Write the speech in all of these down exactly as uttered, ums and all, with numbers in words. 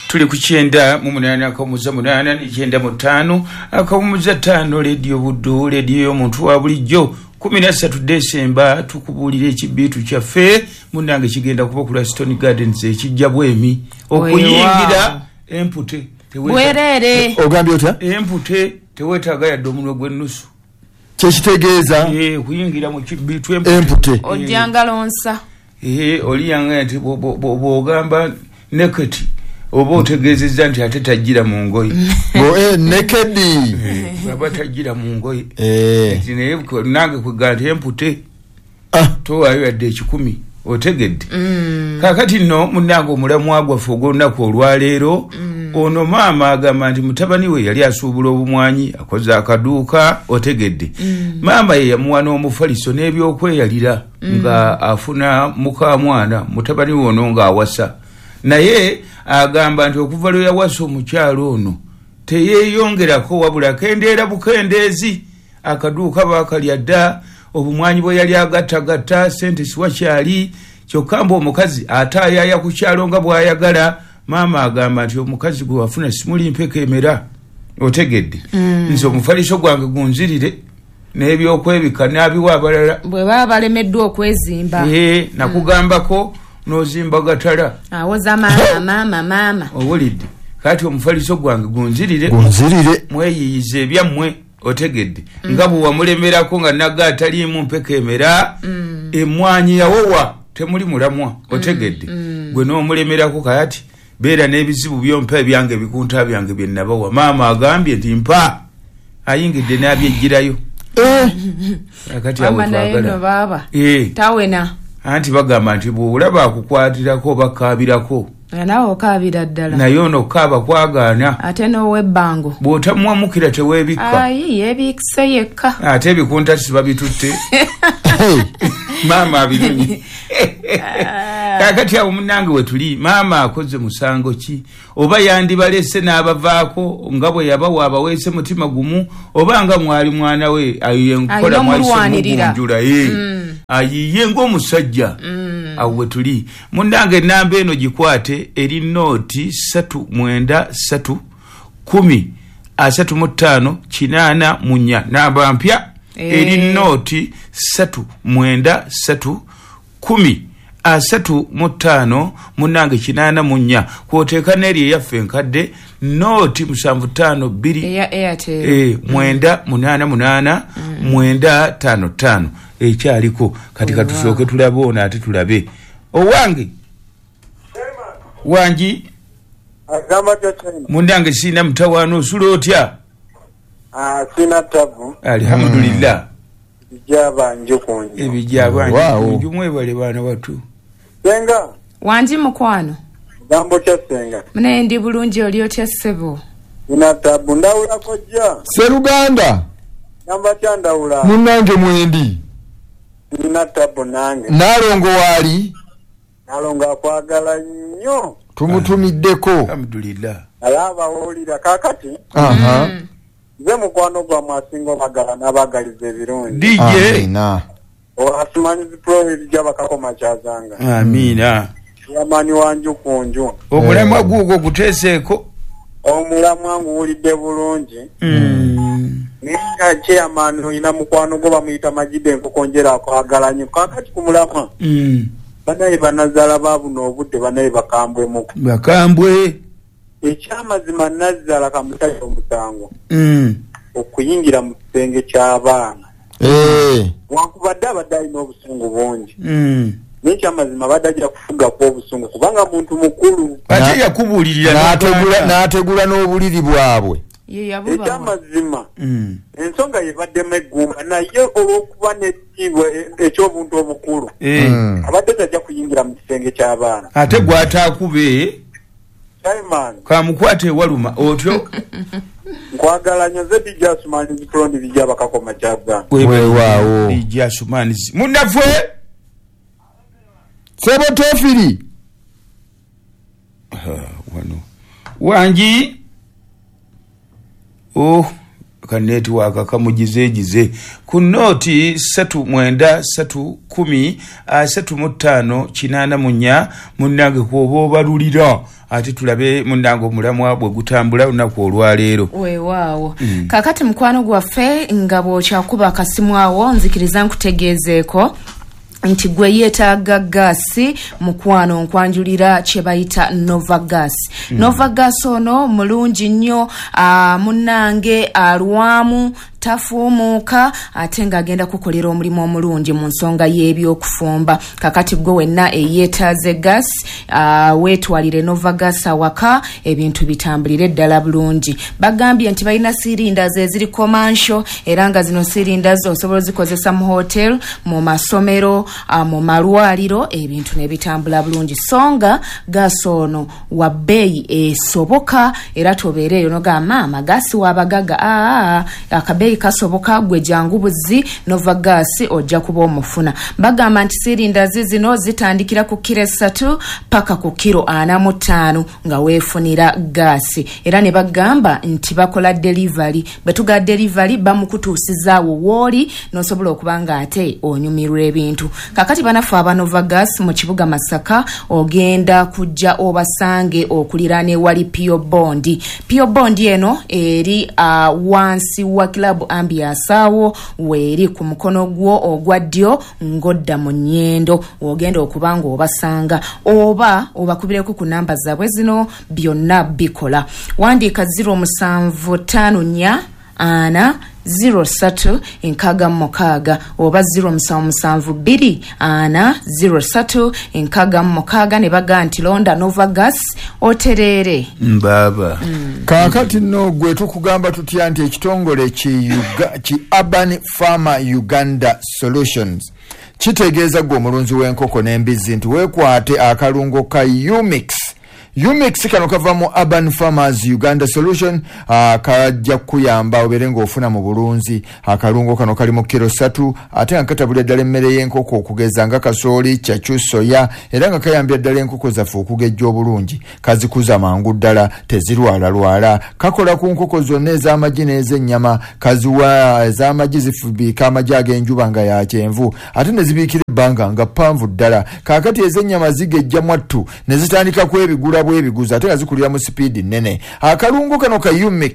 tuli ku kyenda mu munana akamuza munana n'ikyenda mu ttaano akamuza ttaano leediyo buddu leediyo y'omuntu wa bulijjo kumi na ssatu Desemba tukubuulira ekibiitu kyaffe munnange kigenda kuba ku Stone Gardens ekijja bwemi okuyingira empute bwerere ogambye otya empute teweetaaga yadde omunwe gw'ennusu kyekitegeeza kuyingira mu kibiitu empute ojjanga lonsa oliyanga nti bw'ogamba neketi oba otegeezezza nti ate tajjira mu ngoye nekedi aba tajjira mu ngoye naye nange kwegala nti empute towaayo yadde ekikumi otegedde kaakati nno munnange omulamwa gwaffe ogw'olunaku olwaleero ono maama agamba nti mutabani we yali asuubula obumwanyi akoze akaduuka otegedde maama ye yamuwa n'omufaliso n'ebyokweyalira nga afuna mukamwana mutabani we ono ng'awasa naye agamba nti okuva lwe yawasa omukyalo ono teyeeyongerako wabula kendeera bukendeezi akaduuka baakalya dda obumwanyi bwe yali agattagatta sente siwakyali kyokka mbu omukazi ataayaaya ku kyalo nga bw'ayagala maama agamba nti omukazi gwe wafuna simuli mpeka emera otegedde nze omufaliso gwange gunzirire n'ebyokwebika n'abiwa abalala bwe baba balemeddwa okwezimba nakugambako n'ozimba gatala awoza maama maama maama owulidde kati omufaliso gwange gunzirire gunzirire mweyiyiza ebyammwe otegedde nga bwe wamulemerako nga nagga ataliimu mpeka emera emmwanyi yawowa temuli mulamwa otegedde gwe n'omulemerako kayati beera n'ebizibu byompa ebyange ebikunta byange bye nabawa maama agambye nti mpa ayingidde n'abyejjirayo kati awo twagala tawena anti bagamba nti bw'olaba akukwatirako bakaabirako naawe okaabira ddala naye ono kaaba kwagaana ate n'ow'ebbango bw'otamuwamukira teweebikka ayi yeebikise yekka ate ebikunta sibabitutte maama abirunyi kakati awo munnange we tuli maama akoze musango ki oba yandibalese n'abavaako nga bwe yabawa abaweese mutima gumu oba nga mwali mwana we ayiye nkola mwaisemugunjula ayiye ng'omusajja awo we tuli munnange ennamba eno gikwate eri nooti satu mwenda satu kumi asatu mu ttaano kinaana mu nnya namba mpya eri nooti satu mwenda satu kumi asatu mu ttaano munnange kinaana mu nnya kwoteeka n'eri eyaffe enkadde nooti musanvu ttaano bbiri eya Airtel mwenda munaana munaana mwenda ttaano ttaano ekyaliko kati katusooke tulabe ono ate tulabe owange wangi munnange siina mutawaana osula otya sina tabu alhamdulillah bijaba njukunju ebijaba njukunju mwebale baana watu senga wanji mukwano gambo kya senga mune ndi bulungi oli otya ssebo sina tabu ndawula kojja Seruganda namba kya ndawula munnange mwendi sina tabu nange nalongo wali nalongo akwagala nnyo tumutumiddeko alhamdulillah alaba wulira kakati aha nze mukwano gwa mwasinga bagala n'abagaliza ebirungi D J na owasimanyizi pro ebijja bakakoma kyazanga amina yamani wanju kunju omulamwa guugwo guteeseeko omulamwa nguwulidde bulungi ninga chairman olina mukwano gwo bamuyita Majide Nkokonjera akwagala nnyo kakati ku mulamwa banaye banazaala baabuna obudde banaye bakambwe muku bakambwe ekyamazima nazzala kamutayo omusango okuyingira mu kisenge ky'abaana wankubadde abadde alina obusungu bungi n'ekyamazima badde ajja kufugako obusungu kubanga muntu mukulu ate yakubuulirira n'ategula n'obuliri bwabwe ekyamazima ensonga yebaddemu eggumba naye olw'okuba n'ekitiibwa eky'obuntu obukulu abadde tajja kuyingira mu kisenge ky'abaana ate gw'ataakube Simon kamukwate ewaluma otyo nkwagala nnyo ze D J Asumani zitulondi bijja bakakoma kyagamba weewaawo D J Asumani munnaffe sebo tofiri wano wangi oh ka network kamugizegize ku noti satu mwenda satu kumi satu mutano kinana munya munange kwobo balulira ati tulabe munango mulamwa bwe gutambula unaku olwaleero we waawo mm. kakati mkwano gwaffe ngabo kyakuba akasimu awo nzikiriza nkutegezeeko nti gwe yeetaaga gaasi mukwano nkwanjulira kye bayita Nova Gas. Mm. Nova Gas ono mulungi nnyo uh, munnange alwamu tafuumuuka ate ng'agenda kukolera omulimu omulungi mu nsonga y'ebyokufumba. Kakati gwe wenna eyeetaaze gas uh, weetwalire Nova Gas awaka ebintu bitambulire ddala bulungi. Bagambye nti balina sirindas eziri commercial era nga zino sirindas osobola zikozesa mu hotel, mu masomero, uh, mu malwaliro ebintu ne bitambula bulungi. Songa gas ono wa bbeeyi esoboka era tobeereyo n'ogamba maama gas wabagaga aa akabe kasoboka gwe jangu buzi Nova Gas ojja kuba omufuna. Bagamba nti sirindas zino zitandikira ku kilo esatu paka ku kilo ana mu ttaano nga weefunira gaasi era ne bagamba nti bakola delivery. Betuga delivery bamukutuusizaawo wooli n'osobola okubanga ate onyumirwa ebintu. Kakati banafu aba Nova Gas mu kibuga Masaka ogenda kujja obasange okuliraana ewali Pio Bondi. Pio Bondi eno eri uh, wansi wa club ambiance awo weeri ku mukono gwo ogwa ddyo ngodda mu nnyendo ogenda okubanga obasanga oba obakubireko ku namba zaabwe zino byonna bikola. Wandiika zero musanvu ttaano nnya ana zero satu enkaga mukaaga oba zero musanvu musanvu bbiri ana zero satu enkaga mukaaga ne baga nti londa Nova Gas oterere mbaba. Mm. Kakati no gwe tukugamba tutya nti ekitongole ki, ki Urban Farmer Uganda Solutions kitegeeza gwe omulunzi w'enkoko n'embizzi nti weekwate akalungo ka Umix. Umix kano kava mu Urban Farmers Uganda Solution uh, kajja kuyamba obere ng'ofuna mu bulunzi. Akalungo kano kali mu kilo satu ate nga katabulya ddala emmere y'enkoko okugeza nga kasooli kyacu soya era nga kayambya ddala enkoko zaffe okugejja obulungi. Kazikuza mangu ddala tezirwalalwala. Kakola ku nkoko zonna ez'amagi n'ez'ennyama. Kaziwa ez'amagi zifubiika amagi ag'enjuba nga ya kyenvu ate ne zibiikira ebbanga nga ppanvu ddala. Kaakati ez'ennyama zigejja mwattu ne zitandika kwebigula bwebiguza ate nga zikulira mu sipiidi nnene. Akalungo kano ka Umix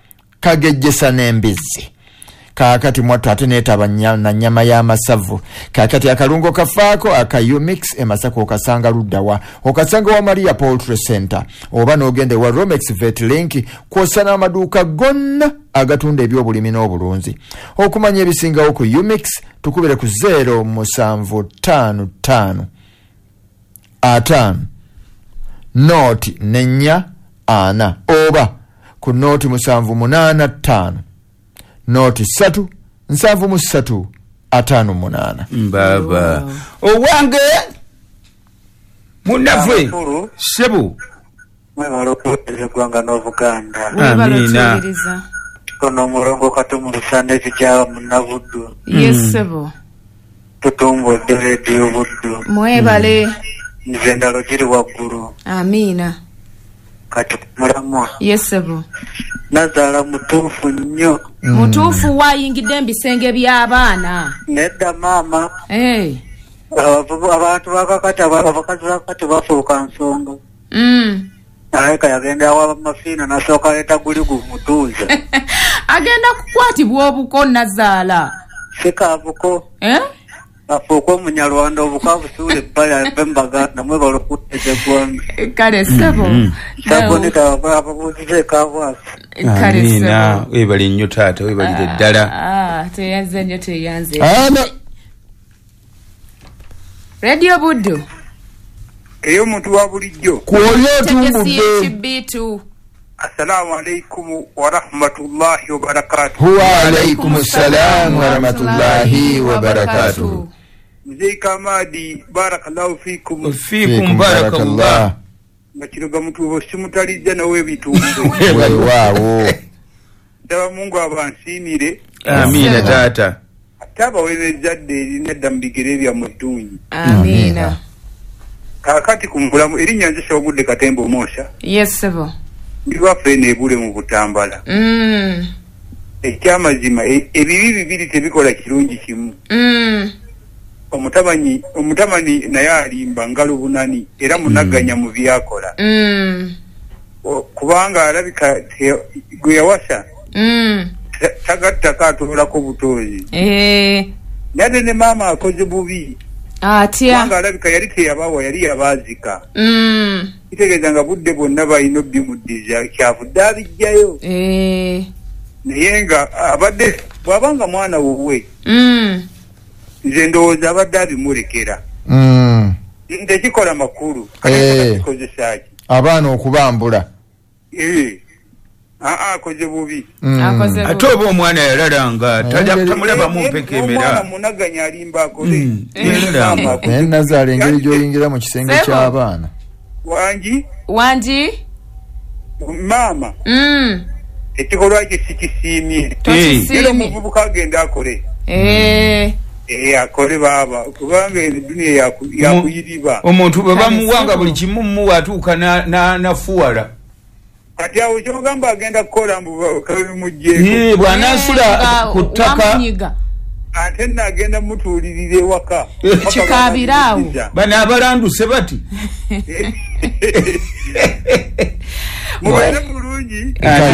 kagejjesa n'embizzi. Kaakati mwattu ate neetaba na nnyama y'amasavu. Kaakati akalungo kafaako aka Umix e Masaka okasanga luddawa. Okasanga wa Maria Poultry Center oba n'ogende wa Romex Vet Link kwosa n'amaduuka gonna agatunda ebyobulimi n'obulunzi. Okumanya ebisingawo ku Umix tukubire ku zero musanvu ttaano ttaano ataano noti nenya ana oba ku noti musanvu munaana ttaano noti satu nsanvu mu ssatu ataano munaana. Mbaba owange munafwe sebu mwebalokweza gwanga n'Obuganda. Amina. Kono murongo katumu lusande ekijja munavuddu. Yes sebo. Tutumbudde radio buddu. Mwebale. Nze ndalo giri waggulu. Amina. Kati mulamwa. Yes sebo. Nazaala mutuufu nnyo. Mm. Mutuufu wayingidde mbisenge by'abaana. Nedda maama. Hey. Abantu bakakati abakazi bakati bafuuka nsonga. Mm. Ayeka yagenda wa mafiina nasooka leeta guli gumutuuza. Agenda kukwatibwa obuko Nazaala. Sikaabuko. Eh? Afuuka omunyalwanda obuka busuule ebbala bembaga namwe balokuteze gwanga. Kale sebo. Saboneka ababuuzize kaabwasi. Kale sebo. Amina webali nnyo taata webalire ddala. Ah, teyanze nnyo teyanze. Ana Radio Buddu. Eyo muntu wa bulijjo. Kuolyo tumbudde. Kibitu. Assalamu alaikum wa rahmatullahi wa barakatuh. Wa alaikum salam wa rahmatullahi wa barakatuh. Mzee Kamadi barakallahu fikum. Fikum barakallah. Makiruga mutu simutalijja nawe bitumbe. Wali waawo. Daba Mungu abansimire. Amina taata. Ataba webezadde nedda mbigere bya mutunyi. Amina. Kakati kumbulamu erinnya nze Shogudde Katembo Mosha. Yes sebo. Ndiba fene ebule mu Butambala. Mm. ekyamazima ebibi bibiri tebikola kirungi kimu. Mm. Omutamanyi omutamani naye alimba ngalo bunani era munaganya mu byakola. Mm. Kubanga alabika gwe yawasa. Mm. Tagatta katulako butozi. Eh. Nade ne mama akoze bubi. Atya. Kubanga alabika yali teyabawa yali yabazika. Mm. Kitegeeza nga budde bonna balina bimuddiza kyavudde abijjayo. Eh. Naye nga abadde bw'abanga mwana wowe. Mm. Nze ndowooza abadde abimulekera. Mm. Tekikola makulu. Eh. Abaana okubambula. Eh. Ah akoze bubi. Akoze bubi. Ate oba omwana yalalanga tamulaba mu mpekemera. Omwana munaganya alimba akole. Naye Nazaala engeri gy'oyingira mu kisenge ky'abaana. Wangi? Wangi? Mama. Mm. Ekikolwa kye sikisiimye. Tokisiimye. Omuvubuka agenda akole. Eh. Eh akole baba kubanga dunia yakuyiriba. Omuntu bwe bamuwanga buli kimu mu atuuka na na nafuwala. Kati awo kyogamba agenda kukola mbu kabe mujje. Eh bwanasula kutaka. Ate nagenda mutuulirire waka. Kikabirawo. Bana abalanduse bati. Mwana bulungi.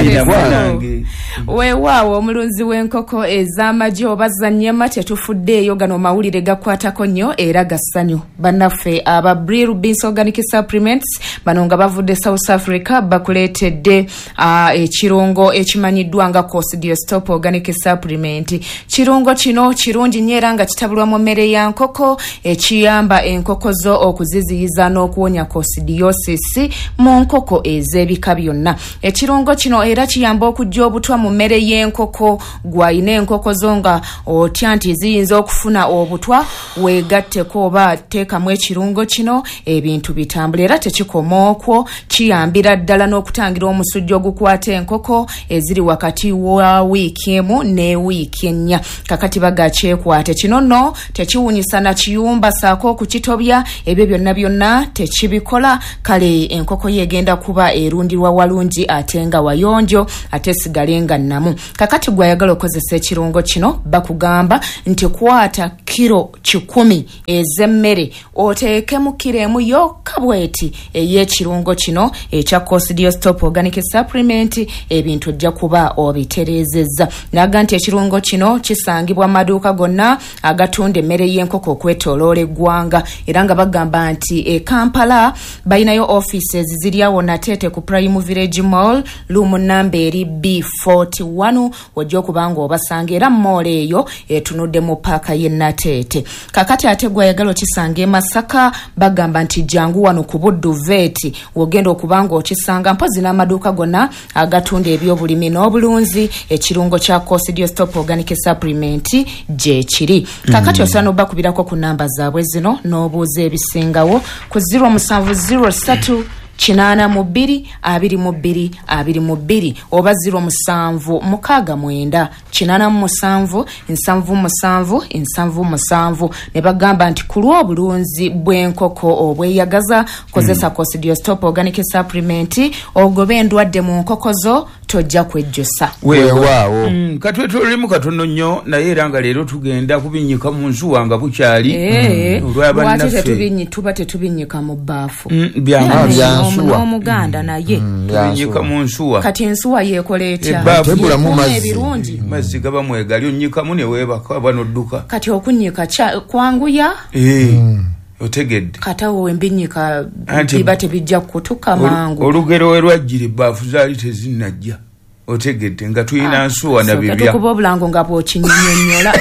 Weewaawo omulunzi w'enkoko ez'amagi oba za nnyama tetufuddeeyo gano mawulire gakwatako nnyo era gassanyu. Bannaffe aba Brill Beans Organic Supplements bano nga bavudde South Africa bakuleetedde uh, ekirungo ekimanyiddwa nga Coccidiostop Organic Supplement. Kirungo kino kirungi nnyo era nga kitabulwa mu mmere ya nkoko ekiyamba enkoko zo okuziziyiza n'okuwonya coccidiosis mu nkoko ez'ebika byonna. Ekirungo kino era kiyamba okujja obutwa mu mmere y'enkoko gw'ayina enkoko zo nga otya nti ziyinza okufuna obutwa weegatteko oba teekamu ekirungo kino ebintu bitambula era tekikoma okwo kiyambira ddala n'okutangira omusujja ogukwata enkoko eziri wakati wa wiiki emu ne wiiki ennya. Kakati baga kyekwate kino nno tekiwunyisa na kiyumba saako okukitobya ebyo byonna byonna tekibikola kale enkoko yegenda kuba erundirwa walungi ate nga wayonjo ate sigale nga namu. Kakati gwayagala okozesa ekirungo kino bakugamba nti kwata kiro kikumi ez'emmere oteeke mu kiro emu yokka bweti ey'ekirungo kino ekya Coccidiostop Organic Supplement ebintu ojja kuba obitereezezza. Naga nti ekirungo kino kisangibwa maduuka gonna agatunda emmere y'enkoko okwetooloola eggwanga era nga bagamba nti e Kampala balinayo offices ziri awo Nateete ku Prime Village Mall lumu namba eri B forty-one ojja okubanga obasanga era mall eyo etunudde mu paaka y'e Nateete. Kakati ate gwayagala okisanga e Masaka bagamba nti jangu wano ku Budduveeti wogenda okubanga okisanga mpozi n'amaduuka gonna agatunda ebyobulimi n'obulunzi ekirungo kya Coccidiostop Organic Supplement gye kiri. Kakati mm. osana obakubirako ku namba zaabwe zino n'obuuza ebisingawo ku zero seven zero three Chinana mubiri, abiri mubiri, abiri mubiri, oba ziro musanvu, mukaga mwenda, chinana musanvu, insanvu musanvu, insanvu musanvu, nebagamba nti kulwa obulunzi bw'enkoko obweyagaza kozesa mm. Coccidiostop Organic Supplement ogobe endwadde mu nkoko zo tojja kwejjusa. Weewaawo. Mm, katwe tulimu katono nnyo naye era nga leero tugenda kubinyika mu nsuwa nga bukyali. Eh, mm. Lwaki tetubinyi tuba tetubinyika mu bbaafu. Mm, byansuwa. Omuganda naye. Mm, tubinyika mu nsuwa. Kati nsuwa yekola etya? Tebula mu mazzi. Ebirungi. Mazzi gaba mwegali onnyikamu ne weebaka bano dduka. Kati okunyika kwanguya? Eh. Mm. Otegedde katawo embinyika biba tebijja kutuka mangu olugero we lwajjira ebbaafu zaali tezinnajja otegedde nga tuyina nsuwa na bibya tukuba obulango nga bw'okinnyonnyola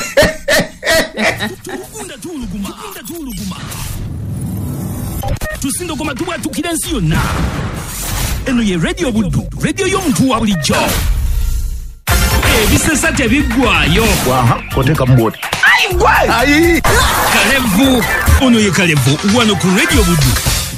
tusindogoma tubwatukira ensi yonna eno ye radio Buddu radio y'omuntu wa bulijjo ebisesa tebiggwayo waha koteka mboti ayi Kalevu ono ye Kalevu wano ku radio Buddu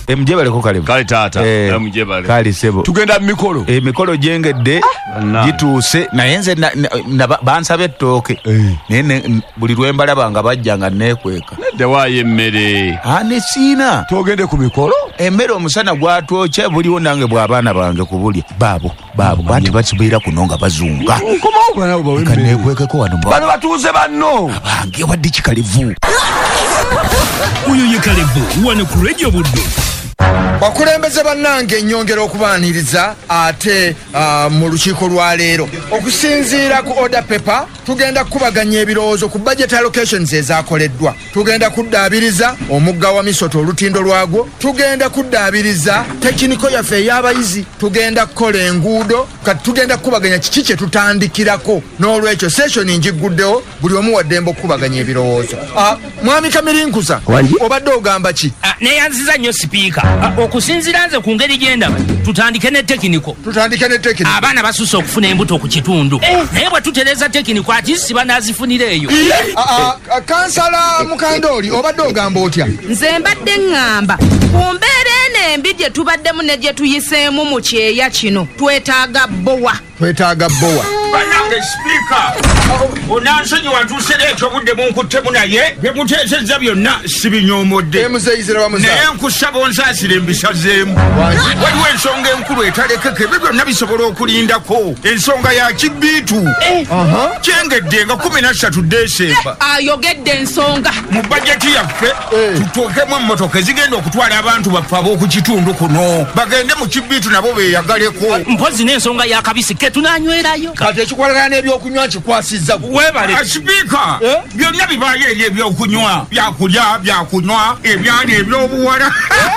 emjebale ko kale kale tata eh, mjebale kale sebo tugenda mikolo e mikolo jengedde gituuse naye nze bansabe ettooke naye buli lwembala banga bajjanga nekweka dewaye emmere ane siina togende ku mikolo emmere omusana gwatwokya buliwo nange bw'abaana bange kubulya baabo baabo banti basibeera kuno nga bazunga kanekwekeko wano bano batuuze banno abange wadde kikalevu uyo ye Kalevu wano ku Radio Buddu. bakulembeze bannange ennyongera okubaaniriza ate uh, mu lukiiko lwa leero okusinziira ku order paper tugenda kukubaganya ebirowoozo ku budget allocations ezaakoleddwa tugenda kuddaabiriza omugga wa misoto olutindo lwagwo tugenda kuddaabiriza tekiniko yaffe ey'abayizi tugenda kukola enguudo kati tugenda kukubaganya kiki kye tutandikirako n'olwekyo session njiguddewo buli omu waddembe okukubaganya ebirowoozo uh, mwami Kamirinkusa obadde ogamba ki uh, neyanziza nnyo sipiika uh, okusinziira nze ku ngeri gyendaba tutandike ne tekiniko tutandike ne tekiniko abaana basusse okufuna embuto ku kitundu naye bwe tutereza tekiniko ati si banaazifunira eyo kansala Mukandooli obadde ogamba otya nze mbadde ŋŋamba ku mbeera eno embi gye tubaddemu ne gye tuyiseemu mu kyeya kino twetaaga bbowa twetaaga bbowa banange sipiika onansonyi wantuusera ekyo budde munkuttemu naye bye muteesezza byonna sibinyomodde naye nkusaba onsaasire mbisazeemu waliwo ensonga enkulu etalekeke ebyo byonna bisobola okulindako ensonga ya kibbiitu kyengedde nga kumi na ssatu Desemba ayogedde ensonga mu bajeti yaffe tutuukemu emmotoka ezigenda okutwala abantu baffe ab'oku kitundu kuno bagende mu kibbiitu nabo beeyagaleko mpozi n'ensonga ya kabisi ke tunanywerayo kati ekikwalagana n'ebyokunywa kikwasizza webale sipiika byonna bibaayo eri ebyokunywa byakulya byakunywa ebyana ebyobuwala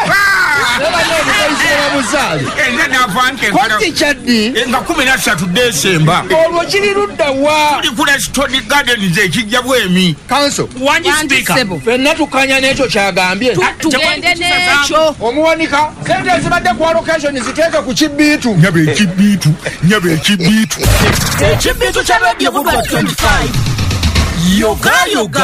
nga kumi na ssatu Desemba olwo kiri luddawa tuli ku Leston Gardens ekijja bwemi kanso wanji sipiika fenna tukanya n'ekyo kyagambye tugende n'ekyo omuwanika sente ezibadde ku allocation ziteeke ku kibbiitu nyaba ekibbiitu nyaba ekibbiitu ekibbiitu kya Radio Buddu twenty-five yoga yoga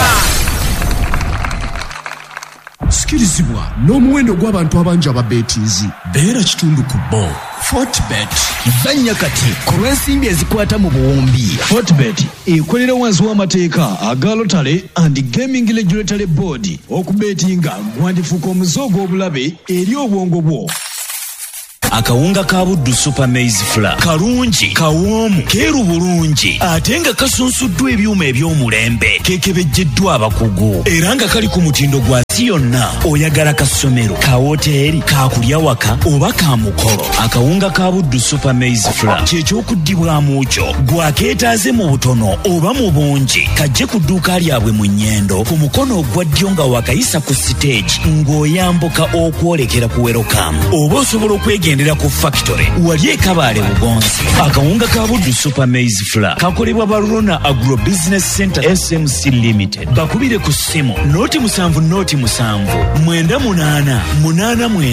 sikirizibwa n'omuwendo gw'abantu abangi ababeetiizi beera kitundu ku bo Fortbet zanya kati ku lw'ensimbi ezikwata mu buwumbi. Fortbet ekolera wansi w'amateeka aga Lotale and Gaming Regulatory Board okubeetinga gwandifuuka omuze ogw'obulabe eri obwongo bwo. Akawunga ka Buddu Super Maize Flour kalungi kawoomu keeru bulungi ate nga kasunsuddwa ebyuma eby'omulembe kekebejjeddwa abakugu era nga kali ku mutindo gwa si yonna oyagala ka ssomero ka woteeri ka kulya waka oba ka mukolo. Akawunga ka Buddu Super Maize Flour kyekyokuddibwamu kyo gwakeetaaze mu butono oba mu bungi kajje ku dduuka lyabwe mu Nnyendo ku mukono ogwa ddyo nga wakayisa ku stage ng'oyambuka okwolekera ku Welcome oba osobola okwegendera ku factory wali e Kabale Bugonzi. Akawunga ka Buddu Super Maize Flour kakolebwa ba Rona Agro Business Center S M C Limited. Bakubire ku ssimu noti musanvu noti musanvu mwenda munaana munaana mwenda